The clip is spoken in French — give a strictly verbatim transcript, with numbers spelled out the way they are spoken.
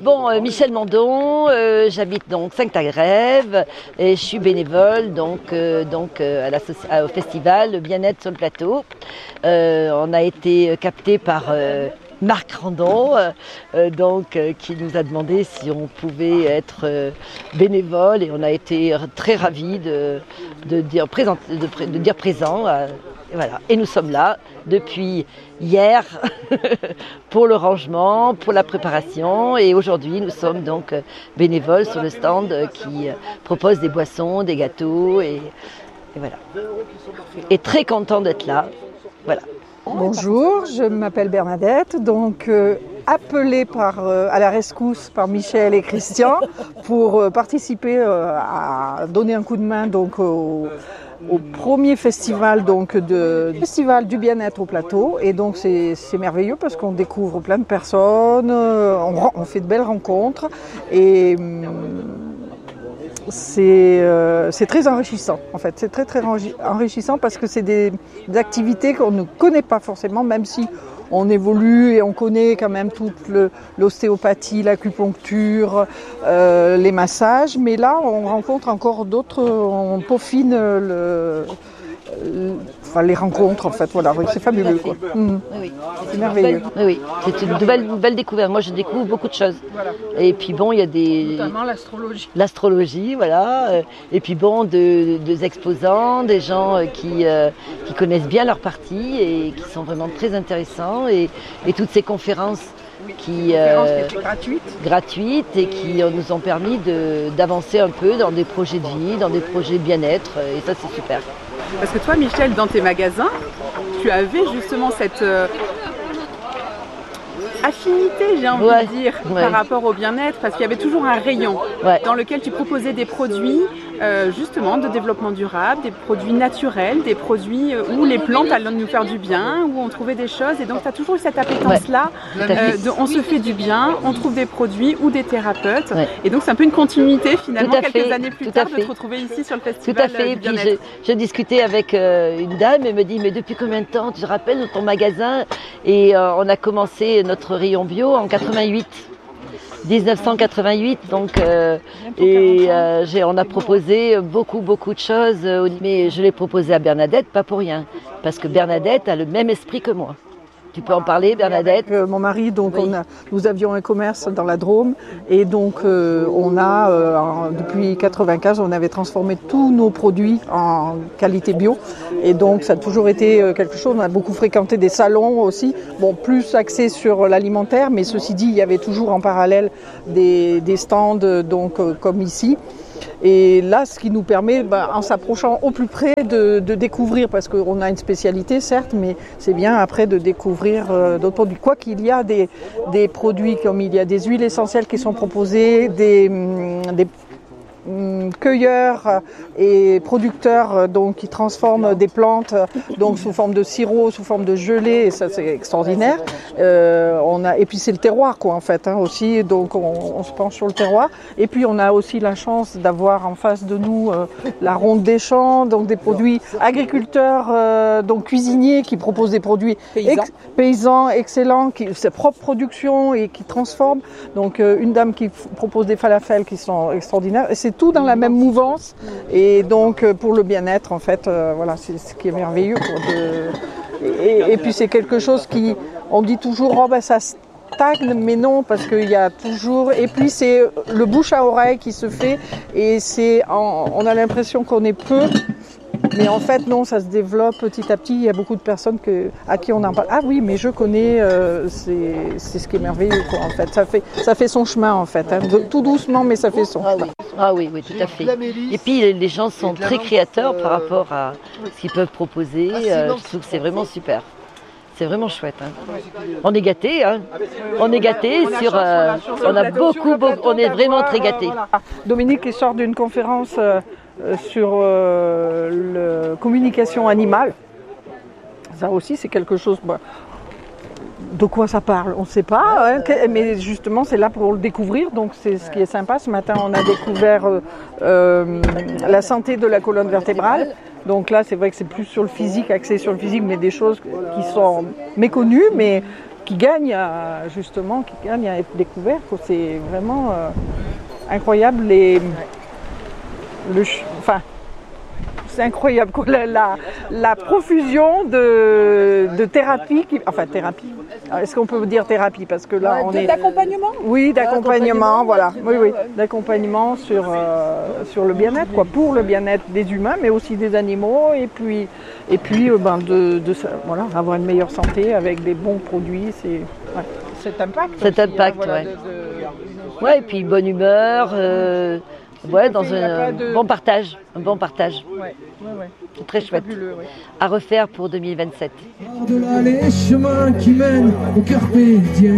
bon, euh, Michel Mandon, euh, j'habite donc Saint-Agrève et je suis bénévole donc, euh, donc euh, à la, au festival Le Bien-être sur le plateau. Euh, on a été capté par euh, Marc Randon, euh, donc, euh, qui nous a demandé si on pouvait être euh, bénévole et on a été très ravis de, de, dire, présent, de, de dire présent. Euh, et, voilà. Et nous sommes là depuis hier pour le rangement, pour la préparation et aujourd'hui nous sommes donc bénévoles sur le stand qui propose des boissons, des gâteaux et, et voilà. Et très content d'être là. Voilà. Bonjour, je m'appelle Bernadette, donc euh, appelée par, euh, à la rescousse par Michel et Christian pour euh, participer euh, à donner un coup de main donc, au, au premier festival, donc, de, festival du bien-être au plateau. Et donc c'est, c'est merveilleux parce qu'on découvre plein de personnes, euh, on, on fait de belles rencontres et hum, C'est, euh, c'est très enrichissant en fait, c'est très très enrichissant parce que c'est des, des activités qu'on ne connaît pas forcément, même si on évolue et on connaît quand même toute le, l'ostéopathie, l'acupuncture, euh, les massages, mais là on rencontre encore d'autres, on peaufine le, le, enfin, les rencontres en fait, voilà, c'est fabuleux quoi. Mmh. Oui, oui. C'est, c'est merveilleux. Oui, oui, c'est une belle, une belle découverte. Moi, je découvre beaucoup de choses. Voilà. Et puis bon, il y a des notamment l'astrologie. L'astrologie, voilà. Et puis bon, de, de exposants, des gens qui euh, qui connaissent bien leur partie et qui sont vraiment très intéressants. Et, et toutes ces conférences qui euh, qui étaient gratuites, gratuites et qui nous ont permis de, d'avancer un peu dans des projets de vie, dans des projets de bien-être. Et ça, c'est super. Parce que toi, Michel, dans tes magasins, tu avais justement cette euh, affinité, j'ai envie ouais, de dire, ouais. par rapport au bien-être, parce qu'il y avait toujours un rayon ouais. dans lequel tu proposais des produits euh, justement de développement durable, des produits naturels, des produits où les plantes allaient nous faire du bien, où on trouvait des choses. Et donc, tu as toujours eu cette appétence-là, ouais. euh, de, on se fait du bien, on trouve des produits ou des thérapeutes. Ouais. Et donc, c'est un peu une continuité, finalement, quelques fait. années plus Tout tard, de te retrouver ici sur le festival. Tout à fait. Et puis, je, je discutais avec euh, une dame et me dit, mais depuis combien de temps tu te rappelles de ton magasin? Et euh, on a commencé notre rayon bio en quatre-vingt-huit. dix-neuf cent quatre-vingt-huit, donc euh, et euh, j'ai, on a proposé beaucoup beaucoup de choses, euh, mais je l'ai proposé à Bernadette, pas pour rien, parce que Bernadette a le même esprit que moi. Tu peux en parler, Bernadette? Avec euh, mon mari, donc oui. on a, nous avions un commerce dans la Drôme et donc euh, on a, euh, en, depuis quatre-vingt-quinze, on avait transformé tous nos produits en qualité bio et donc ça a toujours été euh, quelque chose. On a beaucoup fréquenté des salons aussi, bon plus axés sur l'alimentaire, mais ceci dit, il y avait toujours en parallèle des, des stands donc euh, comme ici. Et là, ce qui nous permet, bah, en s'approchant au plus près, de, de découvrir, parce qu'on a une spécialité, certes, mais c'est bien après de découvrir euh, d'autres produits. Quoi qu'il y a des, des produits, comme il y a des huiles essentielles qui sont proposées, des, des cueilleurs et producteurs donc qui transforment des plantes donc sous forme de sirop, sous forme de gelée, et ça c'est extraordinaire. Euh, on a et puis c'est le terroir quoi en fait hein, aussi, donc on, on se penche sur le terroir. Et puis on a aussi la chance d'avoir en face de nous euh, la Ronde des Champs, donc des produits agriculteurs, euh, donc cuisiniers qui proposent des produits paysans, ex- paysans excellents, qui c'est propre production et qui transforment. Donc euh, une dame qui f- propose des falafels qui sont extraordinaires. Et c'est tout dans la même mouvance et donc pour le bien-être en fait euh, voilà c'est ce qui est merveilleux quoi, de... et, et puis c'est quelque chose qui on dit toujours oh ben ça stagne mais non parce qu'il y a toujours et puis c'est le bouche à oreille qui se fait et c'est en... on a l'impression qu'on est peu. Mais en fait, non, ça se développe petit à petit. Il y a beaucoup de personnes que, à qui on en parle. Ah oui, mais je connais, euh, c'est, c'est ce qui est merveilleux, quoi, en fait. Ça fait, ça fait son chemin, en fait. Hein. De, tout doucement, mais ça fait son ah oui. ah oui, oui, tout à fait. Et puis, les gens sont très créateurs par rapport à ce qu'ils peuvent proposer. Euh, je trouve que c'est vraiment super. C'est vraiment chouette. Hein. On est gâtés, hein. On est gâtés sur. Euh, on a beaucoup, beaucoup. On est vraiment très gâtés. Dominique qui sort d'une conférence. Euh, sur euh, la communication animale. Ça aussi, c'est quelque chose... Bah, de quoi ça parle, on ne sait pas, hein, mais justement, c'est là pour le découvrir. Donc, c'est ce qui est sympa. Ce matin, on a découvert euh, euh, la santé de la colonne vertébrale. Donc là, c'est vrai que c'est plus sur le physique, axé sur le physique, mais des choses qui sont méconnues, mais qui gagne à, justement, qui gagne à être découvert. C'est vraiment euh, incroyable. Les, le, enfin, c'est incroyable la, la, la profusion de, de thérapie, qui, enfin thérapie. Est-ce qu'on peut dire thérapie parce que là ouais, on est d'accompagnement. Oui, d'accompagnement, voilà. Oui, oui, d'accompagnement sur euh, sur le bien-être, quoi, pour le bien-être des humains, mais aussi des animaux, et puis et puis euh, ben de, de voilà, avoir une meilleure santé avec des bons produits, c'est ouais, cet impact. Cet aussi, impact, hein, voilà, ouais. de, de... Ouais, et puis bonne humeur. Euh... Ouais, dans un de... bon partage, un bon partage. Ouais, ouais, ouais. C'est très chouette. Ouais. À refaire pour deux mille vingt-sept. Par-delà les chemins qui mènent au carpe diem.